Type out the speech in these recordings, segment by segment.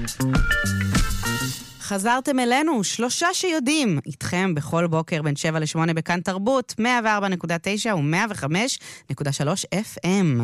חזרתם אלינו, 3 שיודעים, איתכם בכל בוקר בין 7 ל-8 בכאן תרבות, 104.9 ו-105.3 FM.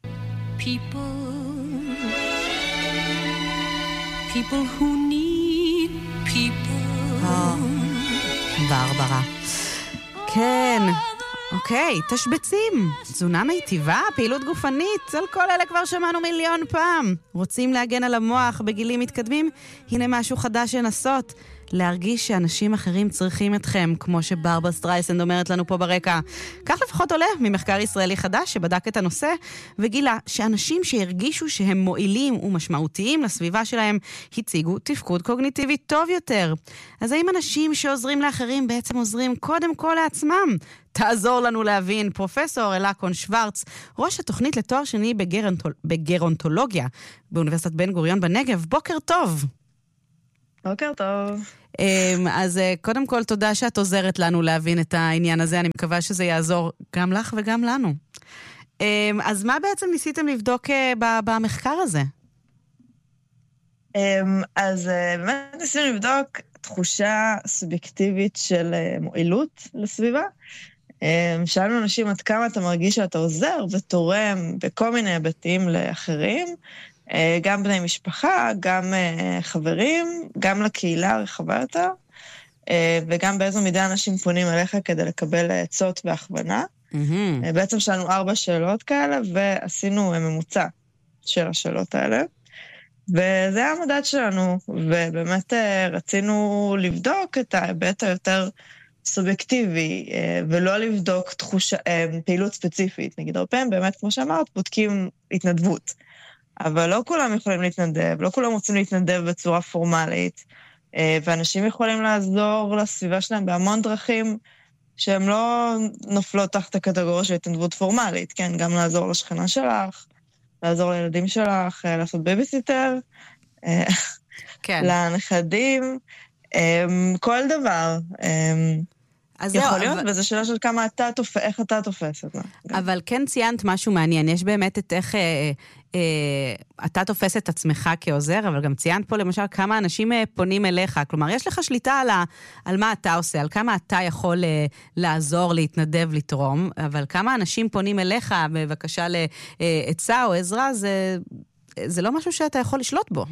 People who need people. ברברה. כן. אוקיי, תשבצים, תזונה מיטיבה, פעילות גופנית, על כל אלה כבר שמענו מיליון פעם. רוצים להגן על המוח בגילים מתקדמים? הנה משהו חדש לנסות. להרגיש שאנשים אחרים צריכים אתכם, כמו שברברה סטרייסנד אומרת לנו פה ברקע. כך לפחות עולה ממחקר ישראלי חדש שבדק את הנושא, וגילה שאנשים שהרגישו שהם מועילים ומשמעותיים לסביבה שלהם, הציגו תפקוד קוגניטיבי טוב יותר. אז האם אנשים שעוזרים לאחרים בעצם עוזרים קודם כל לעצמם? תעזור לנו להבין פרופסור אלקון שוורץ, ראש התוכנית לתואר שני בגרונטולוגיה באוניברסיטת בן גוריון בנגב. בוקר טוב. בוקר טוב. אז קודם כל תודה שאת עוזרת לנו להבין את העניין הזה, אני מקווה שזה יעזור גם לך וגם לנו. אז מה בעצם ניסיתם לבדוק במחקר הזה? אז באמת ניסינו לבדוק תחושה סובייקטיבית של מועילות לסביבה. שאלנו אנשים עד כמה אתה מרגיש שאתה עוזר ותורם בכל מיני היבטים לאחרים, גם בני משפחה, גם חברים, גם לקהילה הרחבה יותר, וגם באיזו מידה אנשים פונים אליך כדי לקבל עצות והכוונה. בעצם שאלנו 4 שאלות כאלה, ועשינו ממוצע של השאלות האלה. וזה היה המדד שלנו, ובאמת רצינו לבדוק את ההיבט היותר סובייקטיבי, ולא לבדוק פעילות ספציפית. נגיד הרבה פעמים, באמת, כמו שאמרת, בודקים התנדבות. אבל לא כולם יכולים להתנדב, לא כולם רוצים להתנדב בצורה פורמלית, ואנשים יכולים לעזור לסביבה שלהם בהמון דרכים שהן לא נופלות תחת הקטגוריה של התנדבות פורמלית, כן? גם לעזור לשכנה שלך, לעזור לילדים שלך, לעשות בייביסיטר, כן. לנכדים, כל דבר. יכול להיות, וזו שאלה של כמה איך אתה תופס את זה. אבל כן ציינת משהו מעניין, יש באמת את איך אתה תופס את עצמך כעוזר, אבל גם ציינת פה למשל כמה אנשים פונים אליך, כלומר יש לך שליטה על מה אתה עושה, על כמה אתה יכול לעזור, להתנדב, לתרום, אבל כמה אנשים פונים אליך בבקשה לעצה או עזרה, זה לא משהו שאתה יכול לשלוט בו.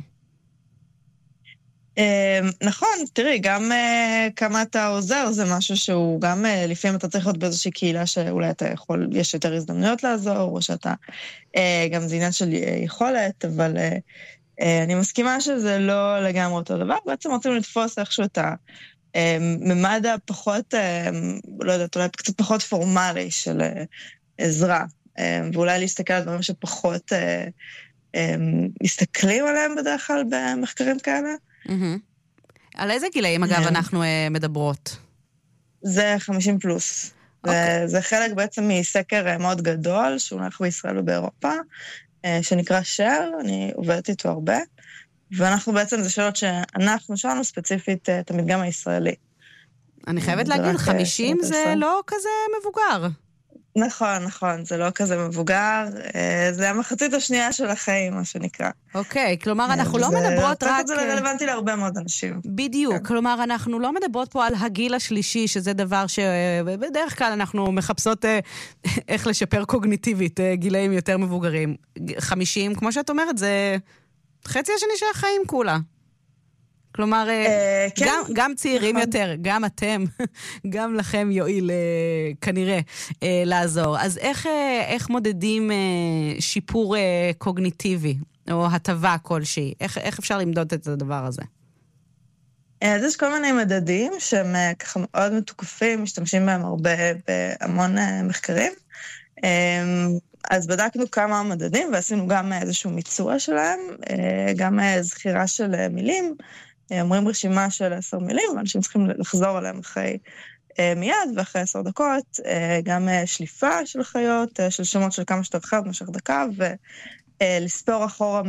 נכון, תראי, גם כמה אתה עוזר זה משהו שהוא גם לפעמים אתה צריך להיות באיזושהי קהילה שאולי אתה יכול, יש יותר הזדמנויות לעזור, או שאתה, גם זה עניין של יכולת, אבל אני מסכימה שזה לא לגמרי אותו דבר, בעצם רוצים לתפוס איכשהו את הממד הפחות, לא יודעת, אולי קצת פחות פורמלי של עזרה, ואולי להסתכל על דברים שפחות מסתכלים עליהם בדרך כלל במחקרים כאלה. על איזה גילאים אגב אנחנו מדברות? זה 50 פלוס. זה חלק בעצם מסקר מאוד גדול שהולך בישראל ובאירופה, שנקרא שר, אני עובדת איתו הרבה, ואנחנו בעצם, זה שאלות שאנחנו שאלנו ספציפית את המדגם הישראלי. אני חייבת להגיד, 50 זה לא כזה מבוגר. נכון, זה לא כזה מבוגר, זה המחצית השנייה של החיים, מה שנקרא. אוקיי, כלומר אנחנו לא מדברות רק... זה רלוונטי להרבה מאוד אנשים. בדיוק, כלומר אנחנו לא מדברות פה על הגיל השלישי, שזה דבר שבדרך כלל אנחנו מחפשות איך לשפר קוגניטיבית, גילאים יותר מבוגרים. 50, כמו שאת אומרת, זה חצי השני של החיים כולה. כלומר, גם צעירים יותר, גם אתם, גם לכם יועיל כנראה לעזור. אז איך מודדים שיפור קוגניטיבי, או הטבה כלשהי? איך אפשר למדוד את הדבר הזה? אז יש כל מיני מדדים שהם ככה מאוד מתוקפים, משתמשים בהם הרבה בהמון מחקרים. אז בדקנו כמה מדדים, ועשינו גם איזשהו מיצוע שלהם, גם זכירה של מילים, אומרים רשימה של 10 מילים, ואנשים צריכים לחזור עליהם אחרי מיד, ואחרי 10 דקות, גם שליפה של חיות, של שמות של כמה שתרחב, משך דקה, ולספור אחורה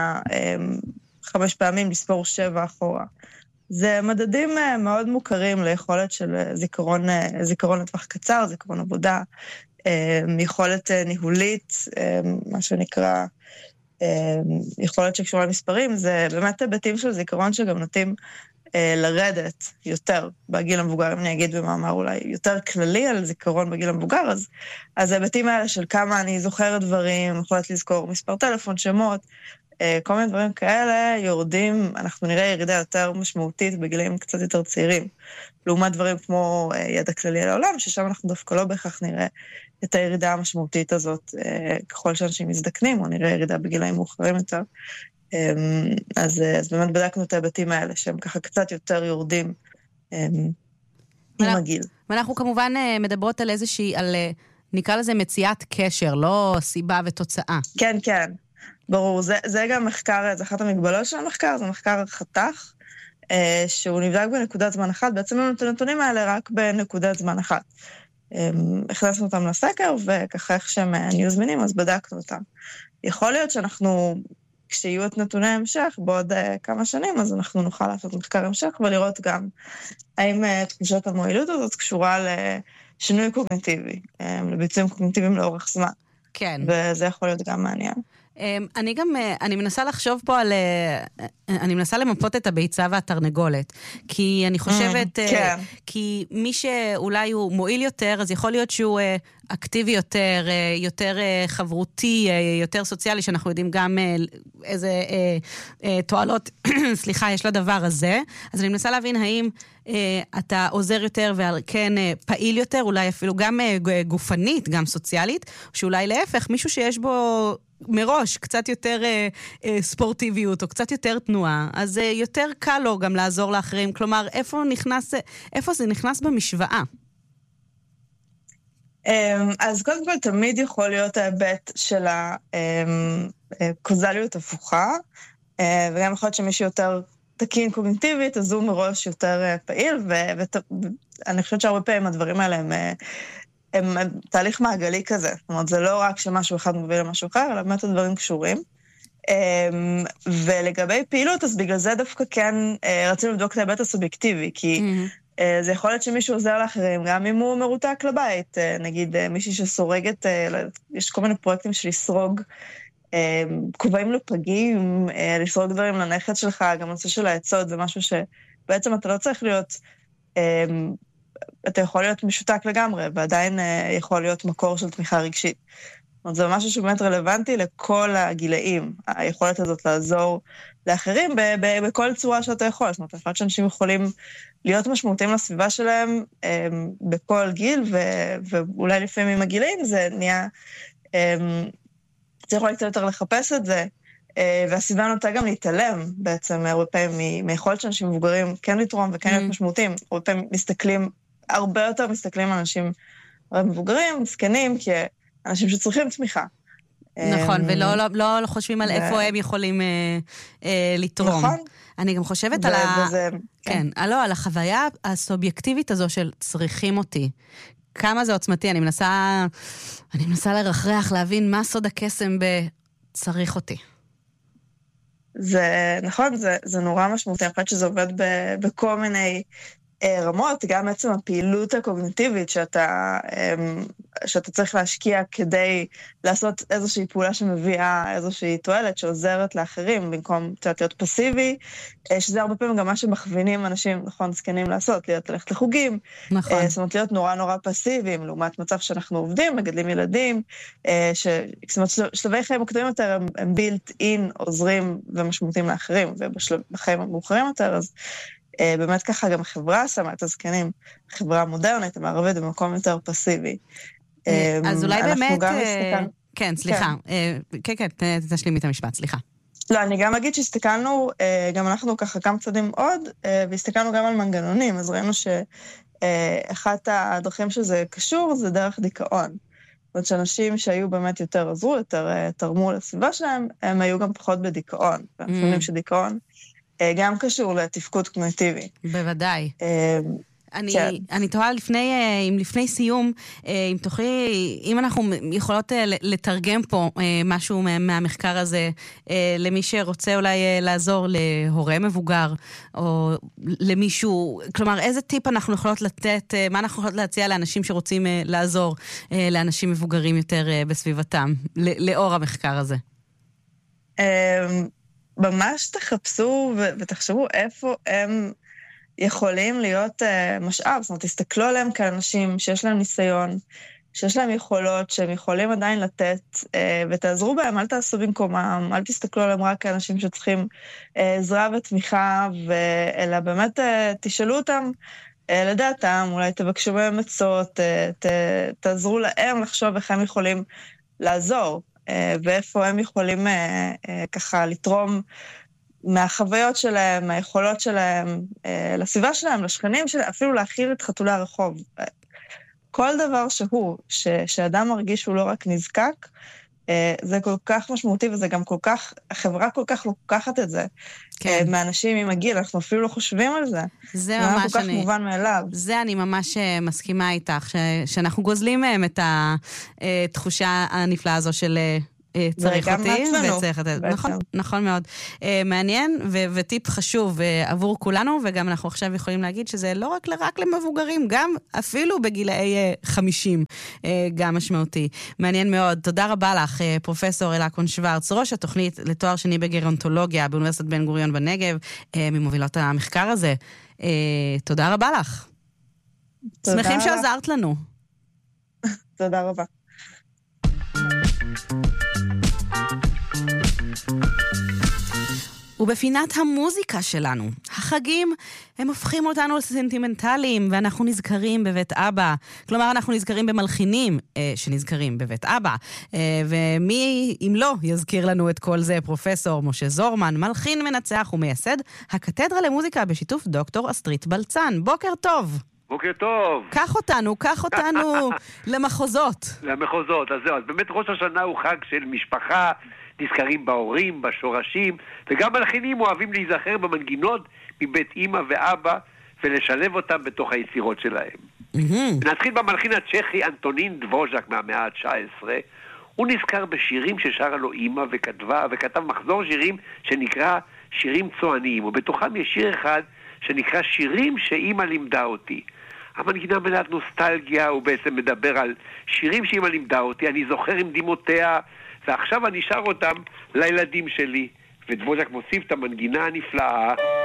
5 פעמים, לספור 7 אחורה. זה מדדים מאוד מוכרים ליכולת של זיכרון לטווח קצר, זיכרון עבודה, יכולת ניהולית, מה שנקרא, יכולות שקשורה למספרים, זה באמת היבטים של זיכרון שגם נוטים לרדת יותר בגיל המבוגר, אם אני אגיד במאמר אולי יותר כללי על זיכרון בגיל המבוגר, אז ההיבטים האלה של כמה אני זוכרת דברים, יכולת לזכור מספר טלפון, שמות, כל מיני דברים כאלה יורדים, אנחנו נראה ירידה יותר משמעותית בגילים קצת יותר צעירים, לעומת דברים כמו ידע כללי על העולם, ששם אנחנו דווקא לא בהכרח נראה את הירידה המשמעותית הזאת, ככל שאנשים מזדקנים, או נראה ירידה בגילאים מאוחרים יותר. אז באמת בדקנו את ההיבטים האלה, שהם ככה קצת יותר יורדים עם הגיל. ואנחנו כמובן מדברות על איזושהי, נקרא לזה מציאת קשר, לא סיבה ותוצאה. כן, כן. ברור, זה גם מחקר, זה אחת המגבלות של המחקר, זה מחקר חתך, שהוא נבדק בנקודת זמן אחת, בעצם לנו את הנתונים האלה רק בנקודת זמן אחת. הכנסנו אותם לסקר, וככה איך שהם נהיו זמינים, אז בדקנו אותם. יכול להיות שאנחנו, כשיהיו את נתוני ההמשך, בעוד כמה שנים, אז אנחנו נוכל לעשות מחקר המשך, ולראות גם האם תחושת המועילות הזאת קשורה לשינוי קוגניטיבי, לביצועים קוגניטיביים לאורך זמן. כן. וזה יכול להיות גם מעניין. אני מנסה לחשוב פה על, אני מנסה למפות את הביצה והתרנגולת, כי אני חושבת, כי מי שאולי הוא מועיל יותר, אז יכול להיות שהוא אקטיבי יותר, יותר חברותי, יותר סוציאלי, שאנחנו יודעים גם איזה תועלות, סליחה, יש לדבר הזה. אז אני מנסה להבין האם אתה עוזר יותר וכן פעיל יותר, אולי אפילו גם גופנית, גם סוציאלית, שאולי להפך, מישהו שיש בו מראש קצת יותר ספורטיביות או קצת יותר תנועה, אז יותר קל לו גם לעזור לאחרים. כלומר, איפה זה נכנס במשוואה? אז קודם כל תמיד יכול להיות ההיבט של הקוזליות הפוכה, וגם יכול להיות שמישהו יותר תקין קוגניטיבית, אז הוא מראש יותר פעיל, ואני חושבת שהרבה פעמים הדברים האלה הם תהליך מעגלי כזה. זאת אומרת, זה לא רק שמשהו אחד מוביל למשהו אחר, אלא באמת הדברים קשורים. ולגבי פעילות, אז בגלל זה דווקא כן רצינו לבדוק את ההיבט הסובייקטיבי, כי זה יכול להיות שמישהו עוזר לאחרים, גם אם הוא מרותק לבית. נגיד, מישהי שסורגת, יש כל מיני פרויקטים של לסרוג כובעים לפגים, לסרוג דברים לנכד שלך, גם נושא של העצות, זה משהו שבעצם אתה לא צריך להיות, אתה יכול להיות משותק לגמרי, ועדיין יכול להיות מקור של תמיכה רגשית. זאת אומרת, זה משהו שבאמת רלוונטי לכל הגילאים, היכולת הזאת לעזור לאחרים בכל צורה שאתה יכול. זאת אומרת, אני חושבת שאנשים יכולים להיות משמעותיים לסביבה שלהם בכל גיל, ואולי לפעמים עם הגילאים זה נהיה, צריך אולי קצת יותר לחפש את זה, והסביבה נוטה גם להתעלם בעצם הרבה פעמים מיכולת שאנשים מבוגרים כן לתרום וכן להיות משמעותיים. הרבה פעמים הרבה יותר מסתכלים על אנשים מבוגרים, מסכנים, כאנשים שצריכים תמיכה. נכון, ולא חושבים על איפה הם יכולים לתרום. נכון. אני גם חושבת על כן, על החוויה הסובייקטיבית הזו של צריכים אותי. כמה זה עוצמתי, אני מנסה לרחרח, להבין מה סוד הקסם בצריך אותי. זה נכון, זה נורא משמעותי, אני חושבת שזה עובד בכל מיני רמות, גם בעצם הפעילות הקוגניטיבית שאתה צריך להשקיע כדי לעשות איזושהי פעולה שמביאה איזושהי תועלת שעוזרת לאחרים, במקום להיות פסיבי, שזה הרבה פעמים גם מה שמכווינים אנשים, נכון, זקנים לעשות, ללכת לחוגים, נכון. זאת אומרת, להיות נורא ובסיביים, לעומת מצב שאנחנו עובדים, מגדלים ילדים, זאת אומרת, שלבי חיים מוקדמים יותר הם built in, עוזרים ומשמעותיים לאחרים, ובחיים המאוחרים יותר, אז באמת ככה גם החברה שמה את הזקנים, חברה מודרנית, המערבית, במקום יותר פסיבי. אז אולי באמת, כן, סליחה, כן, תשלימי את המשפט, סליחה. לא, אני גם אגיד שהסתכלנו, גם אנחנו ככה כמה צעדים עוד, והסתכלנו גם על מנגנונים, אז ראינו שאחת הדרכים שזה קשור, זה דרך דיכאון. זאת אומרת שאנשים שהיו באמת יותר עזרו, יותר תרמו לסביבה שלהם, הם היו גם פחות בדיכאון. ואנחנו יודעים שדיכאון גם קשור לתפקוד קוגניטיבי. בוודאי. אני תוהה לפני סיום, אם אנחנו יכולות לתרגם פה משהו מהמחקר הזה, למי שרוצה אולי לעזור להורה מבוגר, או למישהו, כלומר, איזה טיפ אנחנו יכולות לתת, מה אנחנו יכולות להציע לאנשים שרוצים לעזור לאנשים מבוגרים יותר בסביבתם, לאור המחקר הזה? ממש תחפשו ותחשבו איפה הם יכולים להיות משאב. זאת אומרת, תסתכלו עליהם כאנשים שיש להם ניסיון, שיש להם יכולות, שהם יכולים עדיין לתת, ותעזרו בהם, אל תעשו במקומם, אל תסתכלו עליהם רק כאנשים שצריכים עזרה ותמיכה, אלא באמת תשאלו אותם לדעתם, אולי תבקשו בהם עצות, תעזרו להם לחשוב איך הם יכולים לעזור, ואיפה הם יכולים ככה לתרום מהחוויות שלהם, מהיכולות שלהם, לסביבה שלהם, לשכנים שלהם, אפילו להכיל את חתולי הרחוב. כל דבר שאדם מרגיש שהוא לא רק נזקק, זה כל כך משמעותי, וזה גם כל כך, החברה כל כך לוקחת את זה, כן. מאנשים עם הגיל, אנחנו אפילו לא חושבים על זה. זה ממש כל כך מובן מאליו. זה אני ממש מסכימה איתך, שאנחנו גוזלים מהם את התחושה הנפלאה הזו של צריך אותי, וצריך לתת. נכון מאוד. מעניין, וטיפ חשוב עבור כולנו, וגם אנחנו עכשיו יכולים להגיד שזה לא רק למבוגרים, גם אפילו בגילאי 50, גם משמעותי. מעניין מאוד. תודה רבה לך, פרופסור אלקון שוורץ, ראש התוכנית לתואר שני בגרונטולוגיה באוניברסיטת בן גוריון בנגב, ממובילות המחקר הזה. תודה רבה לך. שמחים שעזרת לנו. תודה רבה. ובפינת המוזיקה שלנו, החגים הם הופכים אותנו לסנטימנטליים, ואנחנו נזכרים בבית אבא. כלומר, אנחנו נזכרים במלחינים שנזכרים בבית אבא. ומי, אם לא, יזכיר לנו את כל זה? פרופסור משה זורמן, מלחין מנצח ומייסד הקתדרה למוזיקה בשיתוף דוקטור אסטרית בלצן. בוקר טוב. בוקר טוב. קח אותנו למחוזות. למחוזות, אז זהו. אז באמת ראש השנה הוא חג של משפחה, נזכרים בהורים, בשורשים, וגם מלחינים אוהבים להיזכר במנגינות מבית אמא ואבא, ולשלב אותם בתוך היצירות שלהם. נתחיל במלחין הצ'כי אנטונין דבוז'ק מהמאה ה-19. הוא נזכר בשירים ששרה לו אמא וכתב מחזור שירים שנקרא שירים צועניים, ובתוכם יש שיר אחד שנקרא שירים שאמא לימדה אותי. המנגינה מלאת נוסטלגיה, הוא בעצם מדבר על שירים שאמא לימדה אותי, אני זוכר עם דמעותיה, ועכשיו אני שר אותם לילדים שלי. ודבוז'ק מוסיף את המנגינה הנפלאה.